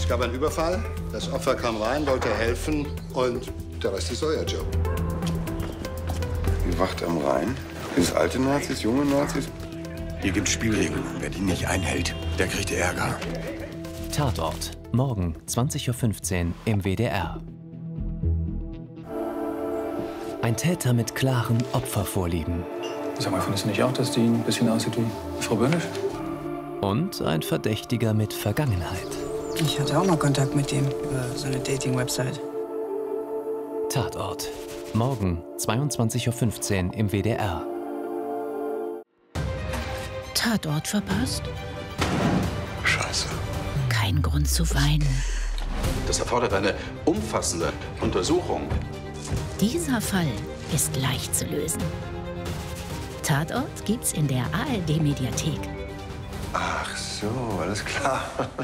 Es gab einen Überfall, das Opfer kam rein, wollte helfen und der Rest ist euer Job. Die Wacht am Rhein? Sind es alte Nazis, junge Nazis? Hier gibt Spielregeln. Wer die nicht einhält, der kriegt Ärger. Tatort. Morgen 20:15 Uhr im WDR. Ein Täter mit klaren Opfervorlieben. Sag mal, findest du nicht auch, dass die ein bisschen aussieht wie Frau Böhnisch? Und ein Verdächtiger mit Vergangenheit. Ich hatte auch mal Kontakt mit dem über so eine Dating-Website. Tatort. Morgen 22:15 Uhr im WDR. Tatort verpasst? Scheiße. Kein Grund zu weinen. Das erfordert eine umfassende Untersuchung. Dieser Fall ist leicht zu lösen. Tatort gibt's in der ARD-Mediathek. Ach so, alles klar.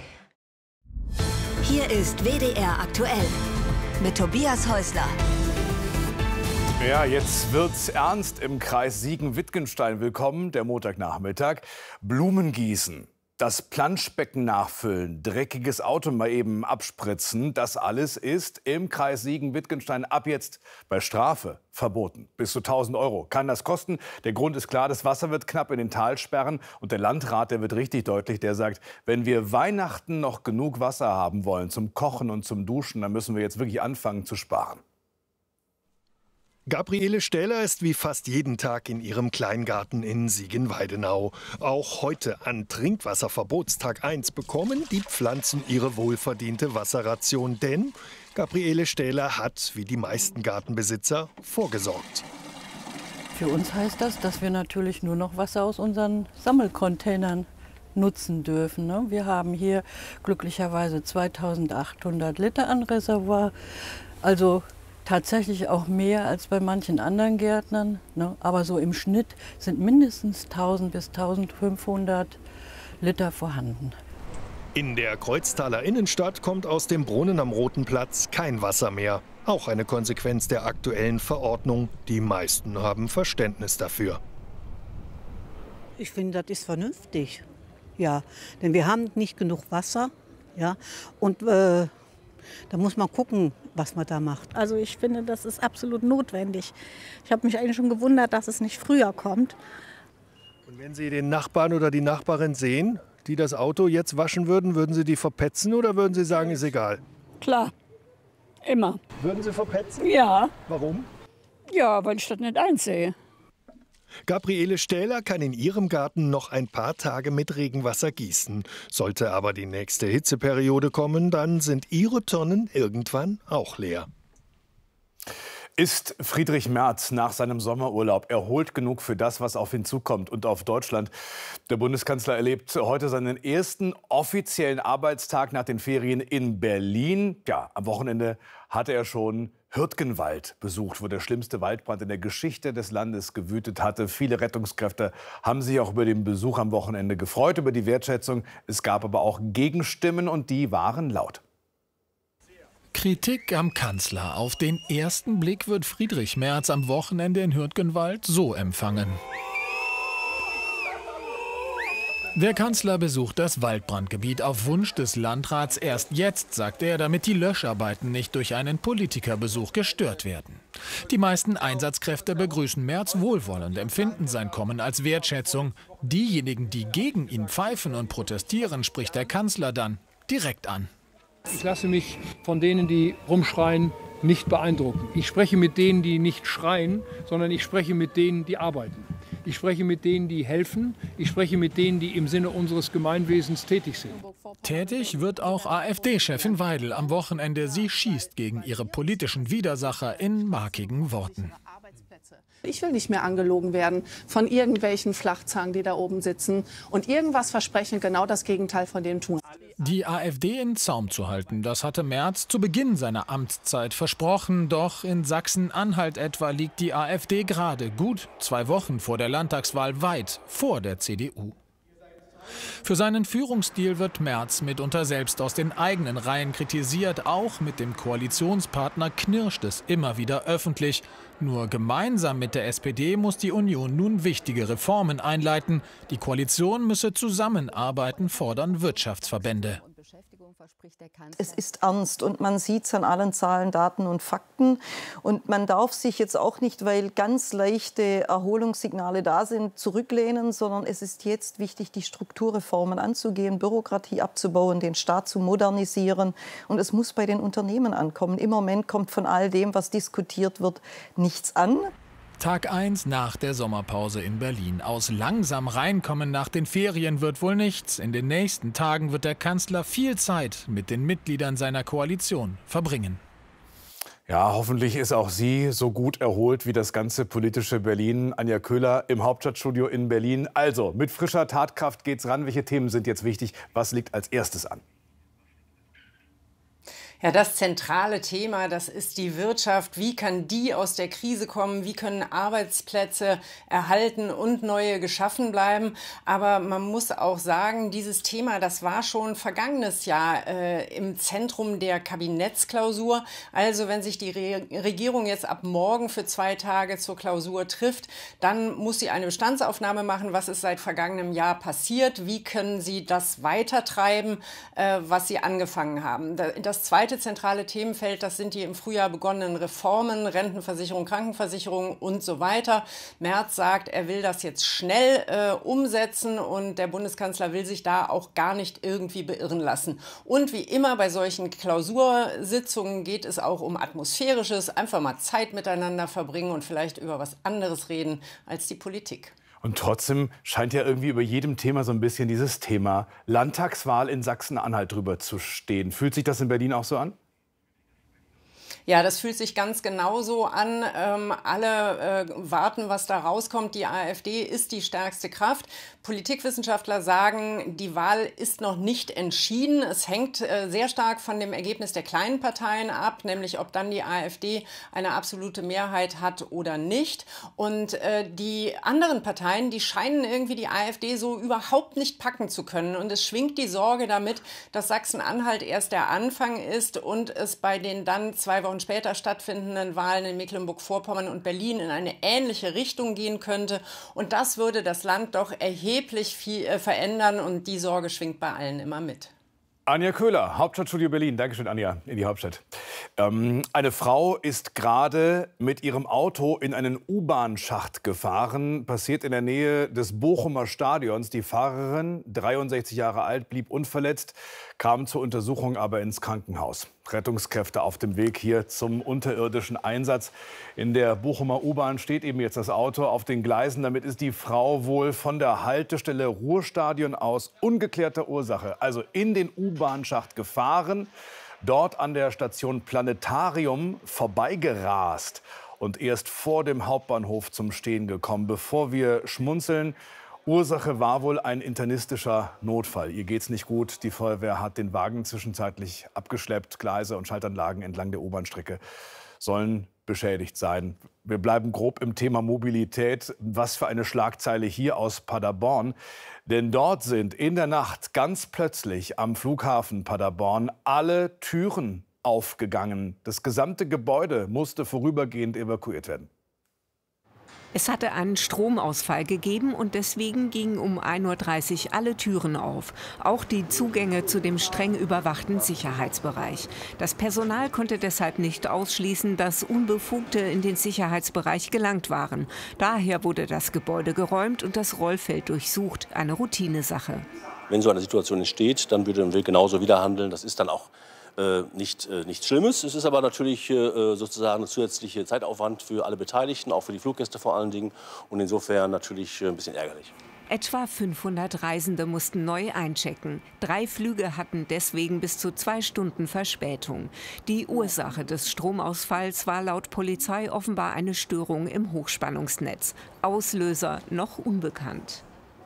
Hier ist WDR aktuell mit Tobias Häusler. Ja, jetzt wird's ernst im Kreis Siegen-Wittgenstein. Willkommen, der Montagnachmittag. Blumen gießen, das Planschbecken nachfüllen, dreckiges Auto mal eben abspritzen. Das alles ist im Kreis Siegen-Wittgenstein ab jetzt bei Strafe verboten. Bis zu 1.000 € kann das kosten. Der Grund ist klar, das Wasser wird knapp in den Talsperren. Und der Landrat, der wird richtig deutlich, der sagt, wenn wir Weihnachten noch genug Wasser haben wollen zum Kochen und zum Duschen, dann müssen wir jetzt wirklich anfangen zu sparen. Gabriele Stähler ist wie fast jeden Tag in ihrem Kleingarten in Siegen-Weidenau. Auch heute an Trinkwasserverbotstag 1 bekommen die Pflanzen ihre wohlverdiente Wasserration. Denn Gabriele Stähler hat, wie die meisten Gartenbesitzer, vorgesorgt. Für uns heißt das, dass wir natürlich nur noch Wasser aus unseren Sammelcontainern nutzen dürfen. Ne? Wir haben hier glücklicherweise 2.800 Liter an Reservoir. Also tatsächlich auch mehr als bei manchen anderen Gärtnern. Ne? Aber so im Schnitt sind mindestens 1.000 bis 1.500 Liter vorhanden. In der Kreuztaler Innenstadt kommt aus dem Brunnen am Roten Platz kein Wasser mehr. Auch eine Konsequenz der aktuellen Verordnung. Die meisten haben Verständnis dafür. Ich finde, das ist vernünftig. Ja, denn wir haben nicht genug Wasser. Ja, und da muss man gucken, was man da macht. Also ich finde, das ist absolut notwendig. Ich habe mich eigentlich schon gewundert, dass es nicht früher kommt. Und wenn Sie den Nachbarn oder die Nachbarin sehen, die das Auto jetzt waschen würden, würden Sie die verpetzen oder würden Sie sagen, ist egal? Klar, immer. Würden Sie verpetzen? Ja. Warum? Ja, weil ich das nicht einsehe. Gabriele Stähler kann in ihrem Garten noch ein paar Tage mit Regenwasser gießen. Sollte aber die nächste Hitzeperiode kommen, dann sind ihre Tonnen irgendwann auch leer. Ist Friedrich Merz nach seinem Sommerurlaub erholt genug für das, was auf ihn zukommt und auf Deutschland? Der Bundeskanzler erlebt heute seinen ersten offiziellen Arbeitstag nach den Ferien in Berlin. Ja, am Wochenende hatte er schon Hürtgenwald besucht, wo der schlimmste Waldbrand in der Geschichte des Landes gewütet hatte. Viele Rettungskräfte haben sich auch über den Besuch am Wochenende gefreut, über die Wertschätzung. Es gab aber auch Gegenstimmen und die waren laut. Kritik am Kanzler. Auf den ersten Blick wird Friedrich Merz am Wochenende in Hürtgenwald so empfangen. Der Kanzler besucht das Waldbrandgebiet auf Wunsch des Landrats erst jetzt, sagt er, damit die Löscharbeiten nicht durch einen Politikerbesuch gestört werden. Die meisten Einsatzkräfte begrüßen Merz wohlwollend, empfinden sein Kommen als Wertschätzung. Diejenigen, die gegen ihn pfeifen und protestieren, spricht der Kanzler dann direkt an. Ich lasse mich von denen, die rumschreien, nicht beeindrucken. Ich spreche mit denen, die nicht schreien, sondern ich spreche mit denen, die arbeiten. Ich spreche mit denen, die helfen. Ich spreche mit denen, die im Sinne unseres Gemeinwesens tätig sind. Tätig wird auch AfD-Chefin Weidel am Wochenende. Sie schießt gegen ihre politischen Widersacher in markigen Worten. Ich will nicht mehr angelogen werden von irgendwelchen Flachzangen, die da oben sitzen und irgendwas versprechen, genau das Gegenteil von dem tun. Die AfD in Zaum zu halten, das hatte Merz zu Beginn seiner Amtszeit versprochen. Doch in Sachsen-Anhalt etwa liegt die AfD gerade gut 2 Wochen vor der Landtagswahl weit vor der CDU. Für seinen Führungsstil wird Merz mitunter selbst aus den eigenen Reihen kritisiert. Auch mit dem Koalitionspartner knirscht es immer wieder öffentlich. Nur gemeinsam mit der SPD muss die Union nun wichtige Reformen einleiten. Die Koalition müsse zusammenarbeiten, fordern Wirtschaftsverbände. Es ist ernst und man sieht es an allen Zahlen, Daten und Fakten. Und man darf sich jetzt auch nicht, weil ganz leichte Erholungssignale da sind, zurücklehnen, sondern es ist jetzt wichtig, die Strukturreformen anzugehen, Bürokratie abzubauen, den Staat zu modernisieren. Und es muss bei den Unternehmen ankommen. Im Moment kommt von all dem, was diskutiert wird, nichts an. Tag 1 nach der Sommerpause in Berlin. Aus langsam reinkommen nach den Ferien wird wohl nichts. In den nächsten Tagen wird der Kanzler viel Zeit mit den Mitgliedern seiner Koalition verbringen. Ja, hoffentlich ist auch sie so gut erholt wie das ganze politische Berlin. Anja Köhler im Hauptstadtstudio in Berlin. Also, mit frischer Tatkraft geht's ran. Welche Themen sind jetzt wichtig? Was liegt als erstes an? Ja, das zentrale Thema, das ist die Wirtschaft. Wie kann die aus der Krise kommen? Wie können Arbeitsplätze erhalten und neue geschaffen bleiben? Aber man muss auch sagen, dieses Thema, das war schon vergangenes Jahr im Zentrum der Kabinettsklausur. Also wenn sich die Regierung jetzt ab morgen für 2 Tage zur Klausur trifft, dann muss sie eine Bestandsaufnahme machen, was ist seit vergangenem Jahr passiert. Wie können sie das weitertreiben, was sie angefangen haben? Das zweite zentrale Themenfeld, das sind die im Frühjahr begonnenen Reformen, Rentenversicherung, Krankenversicherung und so weiter. Merz sagt, er will das jetzt schnell umsetzen und der Bundeskanzler will sich da auch gar nicht irgendwie beirren lassen. Und wie immer bei solchen Klausursitzungen geht es auch um Atmosphärisches, einfach mal Zeit miteinander verbringen und vielleicht über was anderes reden als die Politik. Und trotzdem scheint ja irgendwie über jedem Thema so ein bisschen dieses Thema Landtagswahl in Sachsen-Anhalt drüber zu stehen. Fühlt sich das in Berlin auch so an? Ja, das fühlt sich ganz genauso an. Alle warten, was da rauskommt. Die AfD ist die stärkste Kraft. Politikwissenschaftler sagen, die Wahl ist noch nicht entschieden. Es hängt sehr stark von dem Ergebnis der kleinen Parteien ab, nämlich ob dann die AfD eine absolute Mehrheit hat oder nicht. Und die anderen Parteien, die scheinen irgendwie die AfD so überhaupt nicht packen zu können. Und es schwingt die Sorge damit, dass Sachsen-Anhalt erst der Anfang ist und es bei den dann 2 Wochen später stattfindenden Wahlen in Mecklenburg-Vorpommern und Berlin in eine ähnliche Richtung gehen könnte. Und das würde das Land doch erheblich viel verändern und die Sorge schwingt bei allen immer mit. Anja Köhler, Hauptstadtstudio Berlin. Dankeschön, Anja, in die Hauptstadt. Eine Frau ist gerade mit ihrem Auto in einen U-Bahn-Schacht gefahren. Passiert in der Nähe des Bochumer Stadions. Die Fahrerin, 63 Jahre alt, blieb unverletzt, kam zur Untersuchung aber ins Krankenhaus. Rettungskräfte auf dem Weg hier zum unterirdischen Einsatz. In der Bochumer U-Bahn steht eben jetzt das Auto auf den Gleisen. Damit ist die Frau wohl von der Haltestelle Ruhrstadion aus ungeklärter Ursache, also in den U-Bahn-Schacht gefahren, dort an der Station Planetarium vorbeigerast und erst vor dem Hauptbahnhof zum Stehen gekommen. Bevor wir schmunzeln, Ursache war wohl ein internistischer Notfall. Ihr geht's nicht gut. Die Feuerwehr hat den Wagen zwischenzeitlich abgeschleppt. Gleise und Schaltanlagen entlang der U-Bahn-Strecke sollen beschädigt sein. Wir bleiben grob im Thema Mobilität. Was für eine Schlagzeile hier aus Paderborn. Denn dort sind in der Nacht ganz plötzlich am Flughafen Paderborn alle Türen aufgegangen. Das gesamte Gebäude musste vorübergehend evakuiert werden. Es hatte einen Stromausfall gegeben und deswegen gingen um 1:30 Uhr alle Türen auf. Auch die Zugänge zu dem streng überwachten Sicherheitsbereich. Das Personal konnte deshalb nicht ausschließen, dass Unbefugte in den Sicherheitsbereich gelangt waren. Daher wurde das Gebäude geräumt und das Rollfeld durchsucht. Eine Routinesache. Wenn so eine Situation entsteht, dann würden wir genauso wieder handeln. Das ist dann auch nichts Schlimmes. Es ist aber natürlich sozusagen ein zusätzlicher Zeitaufwand für alle Beteiligten, auch für die Fluggäste vor allen Dingen. Und insofern natürlich ein bisschen ärgerlich. Etwa 500 Reisende mussten neu einchecken. 3 Flüge hatten deswegen bis zu 2 Stunden Verspätung. Die Ursache des Stromausfalls war laut Polizei offenbar eine Störung im Hochspannungsnetz. Auslöser noch unbekannt.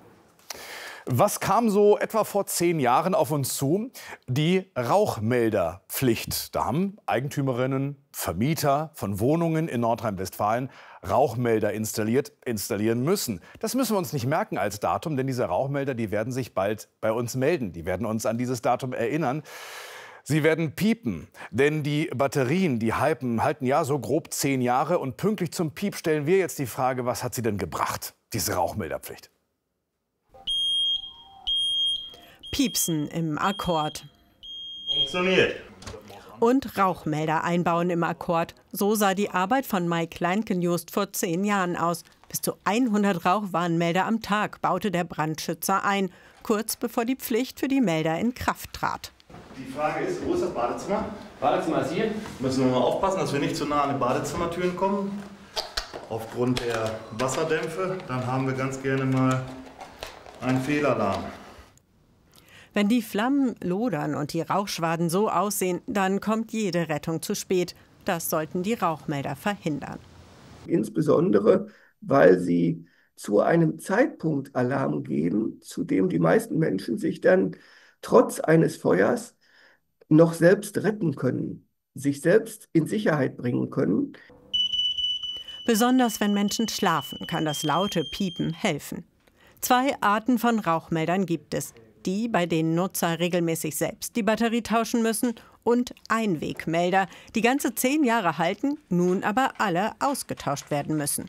Was kam so etwa vor 10 Jahren auf uns zu? Die Rauchmelderpflicht. Da haben Eigentümerinnen, Vermieter von Wohnungen in Nordrhein-Westfalen Rauchmelder installieren müssen. Das müssen wir uns nicht merken als Datum, denn diese Rauchmelder, die werden sich bald bei uns melden. Die werden uns an dieses Datum erinnern. Sie werden piepen, denn die Batterien, die halten ja so grob 10 Jahre. Und pünktlich zum Piep stellen wir jetzt die Frage, was hat sie denn gebracht, diese Rauchmelderpflicht? Piepsen im Akkord. Funktioniert. Und Rauchmelder einbauen im Akkord. So sah die Arbeit von Mike Kleinkenjust vor 10 Jahren aus. Bis zu 100 Rauchwarnmelder am Tag baute der Brandschützer ein, kurz bevor die Pflicht für die Melder in Kraft trat. Die Frage ist, wo ist das Badezimmer? Badezimmer ist hier. Müssen wir mal aufpassen, dass wir nicht zu nah an die Badezimmertüren kommen. Aufgrund der Wasserdämpfe. Dann haben wir ganz gerne mal einen Fehlalarm. Wenn die Flammen lodern und die Rauchschwaden so aussehen, dann kommt jede Rettung zu spät. Das sollten die Rauchmelder verhindern. Insbesondere, weil sie zu einem Zeitpunkt Alarm geben, zu dem die meisten Menschen sich dann trotz eines Feuers noch selbst retten können, sich selbst in Sicherheit bringen können. Besonders wenn Menschen schlafen, kann das laute Piepen helfen. 2 Arten von Rauchmeldern gibt es. Die, bei denen Nutzer regelmäßig selbst die Batterie tauschen müssen, und Einwegmelder, die ganze 10 Jahre halten, nun aber alle ausgetauscht werden müssen.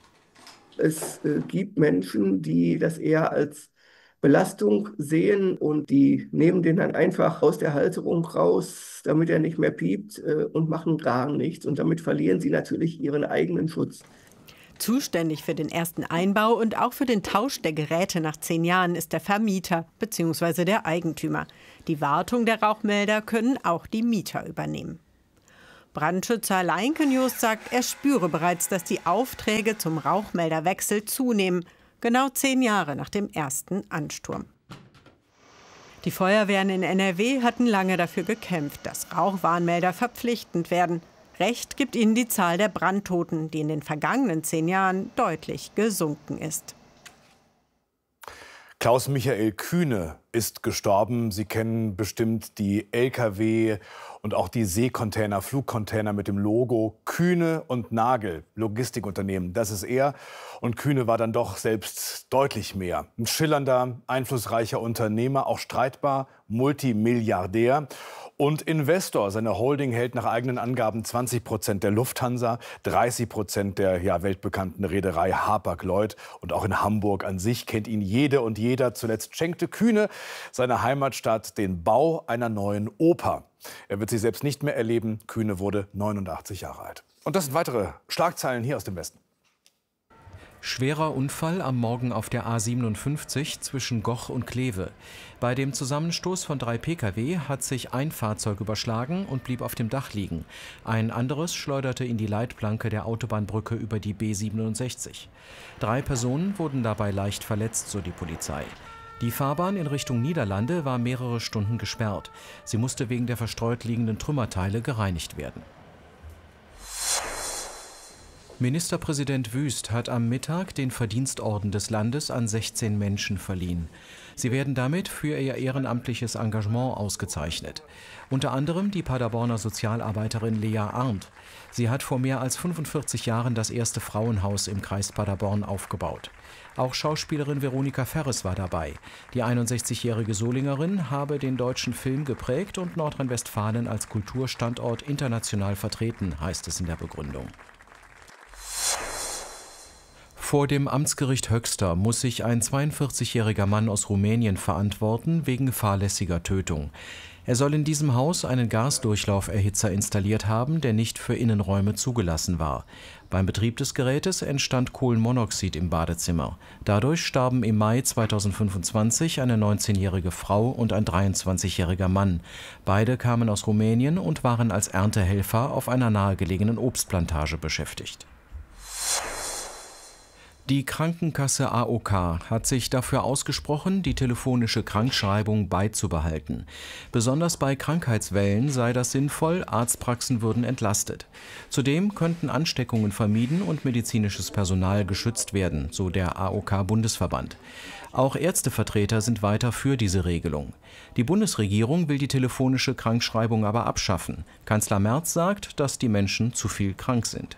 Es gibt Menschen, die das eher als Belastung sehen und die nehmen den dann einfach aus der Halterung raus, damit er nicht mehr piept und machen gar nichts. Und damit verlieren sie natürlich ihren eigenen Schutz. Zuständig für den ersten Einbau und auch für den Tausch der Geräte nach 10 Jahren ist der Vermieter bzw. der Eigentümer. Die Wartung der Rauchmelder können auch die Mieter übernehmen. Brandschützer Leinkenjust sagt, er spüre bereits, dass die Aufträge zum Rauchmelderwechsel zunehmen. Genau 10 Jahre nach dem ersten Ansturm. Die Feuerwehren in NRW hatten lange dafür gekämpft, dass Rauchwarnmelder verpflichtend werden. Recht gibt ihnen die Zahl der Brandtoten, die in den vergangenen 10 Jahren deutlich gesunken ist. Klaus-Michael Kühne ist gestorben. Sie kennen bestimmt die Lkw und auch die Seekontainer, Flugcontainer mit dem Logo Kühne und Nagel, Logistikunternehmen. Das ist er. Und Kühne war dann doch selbst deutlich mehr. Ein schillernder, einflussreicher Unternehmer, auch streitbar, Multimilliardär. Und Investor. Seine Holding hält nach eigenen Angaben 20% der Lufthansa, 30% der weltbekannten Reederei Hapag-Lloyd. Und auch in Hamburg an sich kennt ihn jede und jeder. Zuletzt schenkte Kühne seiner Heimatstadt den Bau einer neuen Oper. Er wird sie selbst nicht mehr erleben. Kühne wurde 89 Jahre alt. Und das sind weitere Schlagzeilen hier aus dem Westen. Schwerer Unfall am Morgen auf der A57 zwischen Goch und Kleve. Bei dem Zusammenstoß von 3 Pkw hat sich ein Fahrzeug überschlagen und blieb auf dem Dach liegen. Ein anderes schleuderte in die Leitplanke der Autobahnbrücke über die B67. 3 Personen wurden dabei leicht verletzt, so die Polizei. Die Fahrbahn in Richtung Niederlande war mehrere Stunden gesperrt. Sie musste wegen der verstreut liegenden Trümmerteile gereinigt werden. Ministerpräsident Wüst hat am Mittag den Verdienstorden des Landes an 16 Menschen verliehen. Sie werden damit für ihr ehrenamtliches Engagement ausgezeichnet. Unter anderem die Paderborner Sozialarbeiterin Lea Arndt. Sie hat vor mehr als 45 Jahren das erste Frauenhaus im Kreis Paderborn aufgebaut. Auch Schauspielerin Veronika Ferres war dabei. Die 61-jährige Solingerin habe den deutschen Film geprägt und Nordrhein-Westfalen als Kulturstandort international vertreten, heißt es in der Begründung. Vor dem Amtsgericht Höxter muss sich ein 42-jähriger Mann aus Rumänien verantworten wegen fahrlässiger Tötung. Er soll in diesem Haus einen Gasdurchlauferhitzer installiert haben, der nicht für Innenräume zugelassen war. Beim Betrieb des Gerätes entstand Kohlenmonoxid im Badezimmer. Dadurch starben im Mai 2025 eine 19-jährige Frau und ein 23-jähriger Mann. Beide kamen aus Rumänien und waren als Erntehelfer auf einer nahegelegenen Obstplantage beschäftigt. Die Krankenkasse AOK hat sich dafür ausgesprochen, die telefonische Krankschreibung beizubehalten. Besonders bei Krankheitswellen sei das sinnvoll, Arztpraxen würden entlastet. Zudem könnten Ansteckungen vermieden und medizinisches Personal geschützt werden, so der AOK-Bundesverband. Auch Ärztevertreter sind weiter für diese Regelung. Die Bundesregierung will die telefonische Krankschreibung aber abschaffen. Kanzler Merz sagt, dass die Menschen zu viel krank sind.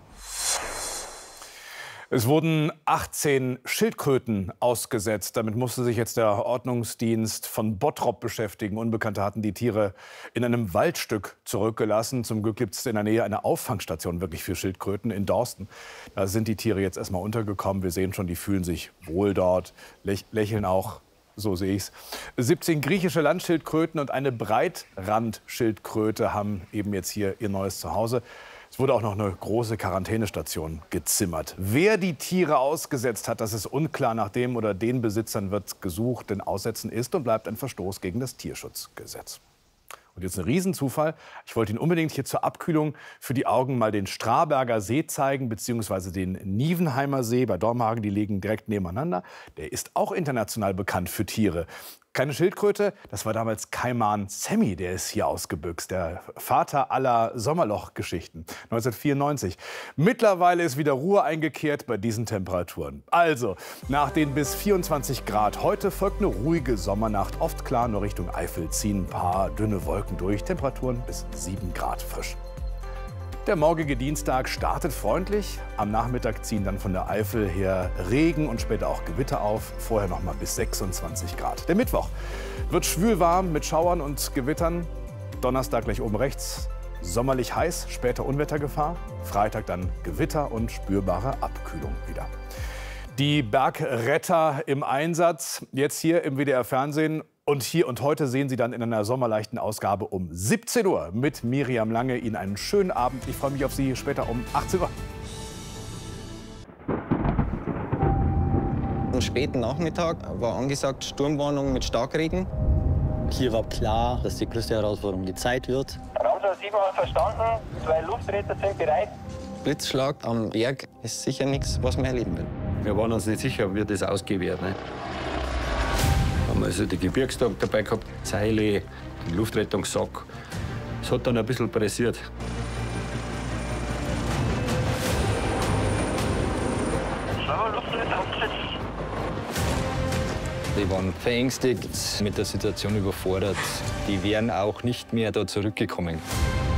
Es wurden 18 Schildkröten ausgesetzt. Damit musste sich jetzt der Ordnungsdienst von Bottrop beschäftigen. Unbekannte hatten die Tiere in einem Waldstück zurückgelassen. Zum Glück gibt es in der Nähe eine Auffangstation wirklich für Schildkröten in Dorsten. Da sind die Tiere jetzt erstmal untergekommen. Wir sehen schon, die fühlen sich wohl dort, lächeln auch So sehe ich's. 17 griechische Landschildkröten und eine Breitrandschildkröte haben eben jetzt hier ihr neues Zuhause. Es wurde auch noch eine große Quarantänestation gezimmert. Wer die Tiere ausgesetzt hat, das ist unklar. Nach dem oder den Besitzern wird gesucht, denn Aussetzen ist und bleibt ein Verstoß gegen das Tierschutzgesetz. Und jetzt ein Riesenzufall. Ich wollte Ihnen unbedingt hier zur Abkühlung für die Augen mal den Straberger See zeigen, beziehungsweise den Nievenheimer See bei Dormagen. Die liegen direkt nebeneinander. Der ist auch international bekannt für Tiere. Keine Schildkröte, das war damals Kaiman Sammy, der ist hier ausgebüxt. Der Vater aller Sommerloch-Geschichten. 1994. Mittlerweile ist wieder Ruhe eingekehrt bei diesen Temperaturen. Also, nach den bis 24 Grad. Heute folgt eine ruhige Sommernacht. Oft klar, nur Richtung Eifel ziehen ein paar dünne Wolken durch. Temperaturen bis 7 Grad frisch. Der morgige Dienstag startet freundlich. Am Nachmittag ziehen dann von der Eifel her Regen und später auch Gewitter auf. Vorher noch mal bis 26 Grad. Der Mittwoch wird schwül warm mit Schauern und Gewittern. Donnerstag gleich oben rechts. Sommerlich heiß, später Unwettergefahr. Freitag dann Gewitter und spürbare Abkühlung wieder. Die Bergretter im Einsatz, jetzt hier im WDR-Fernsehen. Und hier und heute sehen Sie dann in einer sommerleichten Ausgabe um 17 Uhr mit Miriam Lange. Ihnen einen schönen Abend. Ich freue mich auf Sie später um 18 Uhr. Am späten Nachmittag war angesagt Sturmwarnung mit Starkregen. Hier war klar, dass die größte Herausforderung die Zeit wird. Ramsau 7 hat verstanden, 2 Luftretter sind bereit. Blitzschlag am Berg ist sicher nichts, was wir erleben werden. Wir waren uns nicht sicher, wie das ausgehen wird. Ne? Haben also die Gebirgstag dabei gehabt, Seile, den Luftrettungssack. Es hat dann ein bisschen pressiert. Die waren verängstigt, mit der Situation überfordert. Die wären auch nicht mehr da zurückgekommen.